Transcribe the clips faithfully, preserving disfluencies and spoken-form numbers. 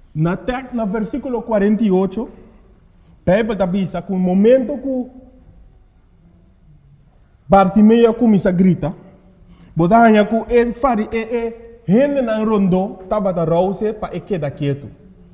Na tek, na versículo cuarenta y ocho, Bíblia está dizendo que o momento que Bartimeu começa a gritar, botando que ele fari e e gente na rondo estava a rouse para ele quedar quieto.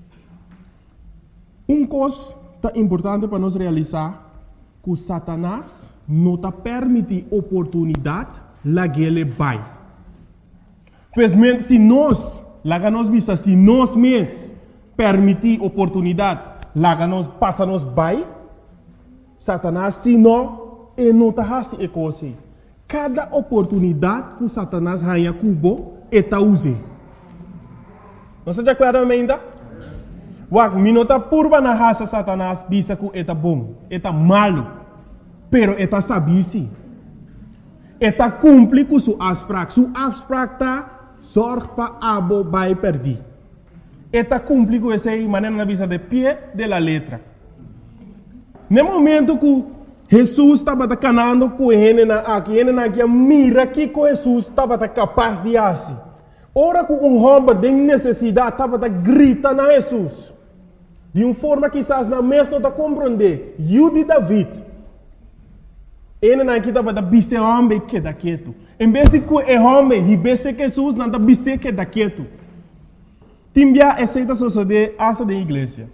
Um coisa tá importante para nós realizar que Satanás não está permite oportunidade lá que ele vai. Pois se nós, lá que nós visa, se nós mesmos permitir oportunidade, lá que nós passa nós vai, Satanás se não, ele não está fazendo a coisa. Cada oportunidade que Satanás ganha cubo, ele está usando. Não se acorda ainda? Wak, minota purba na raça Satanás bisa que está bom, está malo, pero está sabisi. Está cumpre com sua asprak, sua asprak tá sorge para abo vai perder. Está cumpre com essa maneira na visa de pé de la letra. No momento que Jesus estava canando com ele na aqui, ele na aqui mira que com Jesus estava capaz de fazer. Ora que um homem de necessidade estava grita na Jesus. De uma forma que quizás na mesma não compreender. Eu de David. Ele não estava a dizer homem que está quieto. Em vez de que o homem ribesse que Jesus não está dizer que está quieto. Timbia aceita suceder essa da igreja.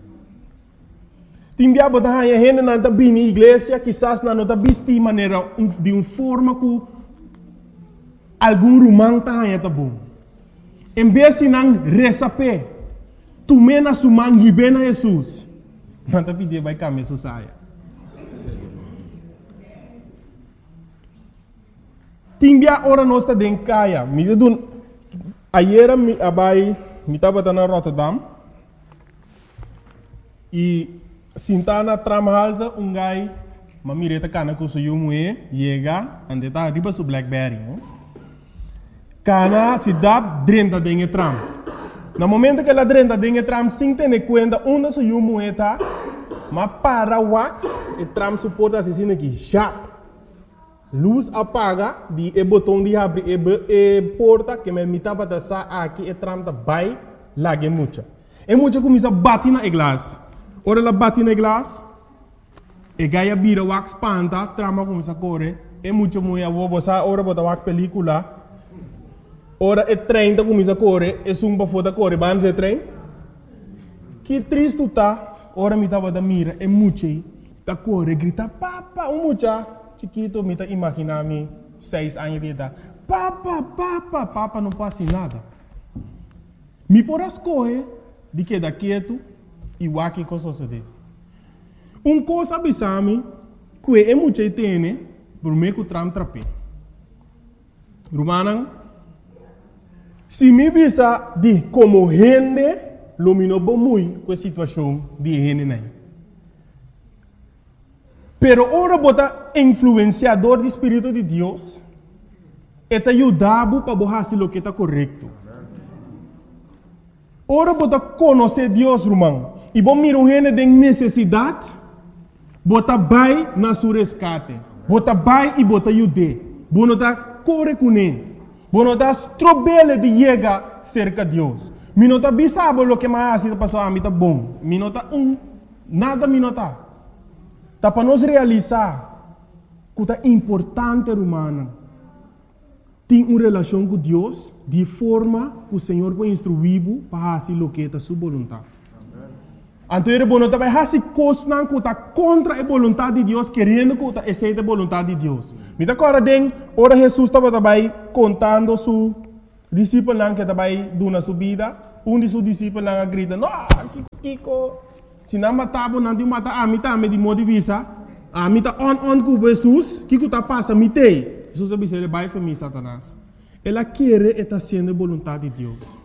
Timbia botar a gente não está bem na igreja, quizás não está visto de maneira de uma forma que algum romano está bom. Em vez de não receber, tu mena sumang hibena Jesus. Não está pedindo vai caminhar saia. Timbia ora nós está dentro caia. Me dun ayer me abai me estava na Rotterdam e sintana tram halda um gai mamireta cana com seu moe chega ande tá riba su Blackberry. Cana se dá dentro dentro tram. No momento que ela dentro dentro tram sem ter conta onde seu moe tá, mas para wak e tram suporta assim aqui já. Luz apaga, de e botão de abrir e, e porta que me mitava da sa aqui e tram da vai lá que mucha. E mucha começa a bater na glass. Ora ela bate na glass, e gaia bira wax panta, trama começa a correr. E mucha mulher vou botar ora botar wax película. Ora e trem da começa a correr, e sumba foda correr, ban se trem. Que triste tá. Ora me tava da mira e mucha tá correr, grita papa, um mucha. Chiquito, me tá imaginando seis anos de idade. Papa, papa, papa não passa nada. Me por as coisas de que da quieto e o que coisa sucede. Um coisa bisami que é muito tem por meio que tram trape. Romanan, se me bisa de como gente, lumino bom muito com a situação de gente nem. Pero ora bota influenciador do Espírito de Deus, eta ajudava para fazer o que está correto. Ora bota conhecer Deus, irmão, e bom mira um gente de necessidade, bota vai na sua resgate, bota vai e bota ajude, bota corre com ele, bota strobele de chegar cerca de Deus. Minota bisabo o que mais se passou a mim tá bom, minota um, nada minota. Tá para nós realizar que é importante, humana, ter uma relação com Deus de forma que o Senhor vai instruir para fazer o que é a sua vontade. Então, ele vai fazer coisas que está contra a vontade de Deus, querendo que está aceita a vontade de Deus. Me dá agora, ora Jesus estava contando su discípulo que estava dando sua vida. Um de seus discípulos grita, não, Kiko, Kiko. Se não matava, não tinha matado a mitad de modo de visa. A mitad on on com Jesus, que que está passando mitad. Jesus disse ele vai para mim Satanás. Ela quer estar sendo a vontade de Deus.